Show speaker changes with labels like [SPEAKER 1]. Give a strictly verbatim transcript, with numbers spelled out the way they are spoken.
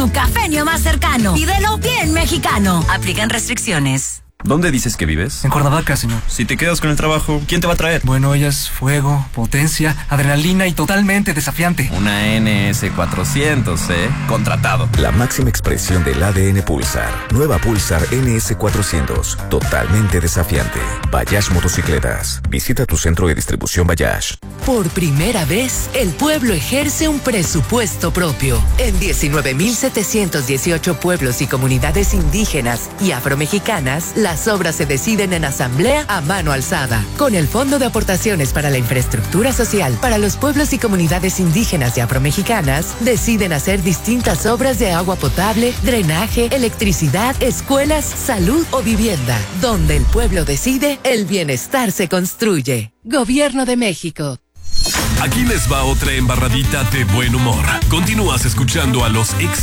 [SPEAKER 1] tu cafenio más cercano. Pídelo bien mexicano. Aplican restricciones.
[SPEAKER 2] ¿Dónde dices que vives?
[SPEAKER 3] En Cuernavaca, señor.
[SPEAKER 2] Si te quedas con el trabajo, ¿quién te va a traer?
[SPEAKER 3] Bueno, ella es fuego, potencia, adrenalina y totalmente desafiante.
[SPEAKER 2] Una N S cuatrocientos, ¿eh? Contratado.
[SPEAKER 4] La máxima expresión del A D N Pulsar. Nueva Pulsar N S cuatrocientos. Totalmente desafiante. Bayash Motocicletas. Visita tu centro de distribución Bayash.
[SPEAKER 5] Por primera vez, el pueblo ejerce un presupuesto propio. En diecinueve mil setecientos dieciocho pueblos y comunidades indígenas y afromexicanas, las obras se deciden en asamblea a mano alzada. Con el Fondo de Aportaciones para la Infraestructura Social para los pueblos y comunidades indígenas y afromexicanas, deciden hacer distintas obras de agua potable, drenaje, electricidad, escuelas, salud o vivienda. Donde el pueblo decide, el bienestar se construye. Gobierno de México.
[SPEAKER 6] Aquí les va otra embarradita de buen humor. Continúas escuchando a los ex